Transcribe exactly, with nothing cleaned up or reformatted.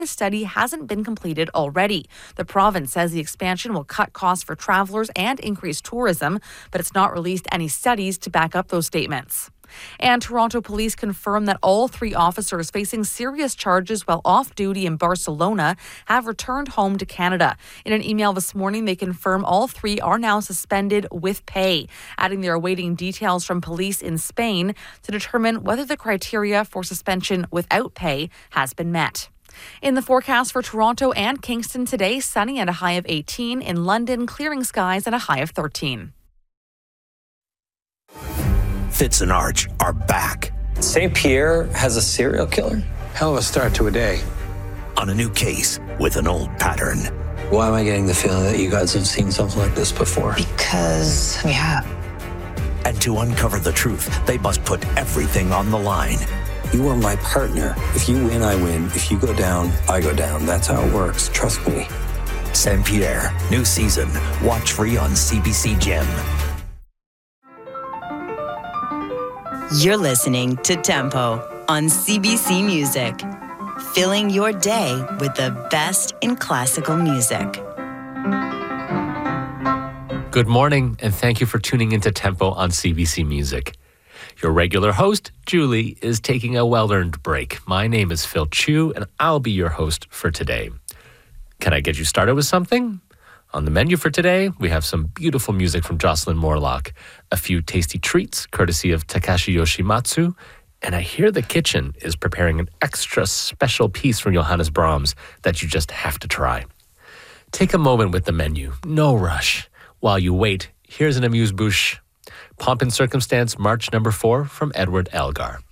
the study hasn't been completed already. The province says the expansion will cut costs for travelers and increase tourism, but it's not released any studies to back up those statements. And Toronto police confirm that all three officers facing serious charges while off duty in Barcelona have returned home to Canada. In an email this morning, they confirm all three are now suspended with pay, adding they're awaiting details from police in Spain to determine whether the criteria for suspension without pay has been met. In the forecast for Toronto and Kingston today, sunny at a high of eighteen. In London, clearing skies at a high of thirteen. Fitz and Arch are back. Saint Pierre has a serial killer? Hell of a start to a day. On a new case with an old pattern. Why am I getting the feeling that you guys have seen something like this before? Because we have. And to uncover the truth, they must put everything on the line. You are my partner. If you win, I win. If you go down, I go down. That's how it works. Trust me. Saint Pierre, new season. Watch free on C B C Gem. You're listening to Tempo on C B C Music, filling your day with the best in classical music. Good morning, and thank you for tuning into Tempo on C B C Music. Your regular host, Julie, is taking a well-earned break. My name is Phil Chu, and I'll be your host for today. Can I get you started with something? On the menu for today, we have some beautiful music from Jocelyn Morlock, a few tasty treats courtesy of Takashi Yoshimatsu, and I hear the kitchen is preparing an extra special piece from Johannes Brahms that you just have to try. Take a moment with the menu, no rush. While you wait, here's an amuse-bouche. Pomp and Circumstance, March number four from Edward Elgar.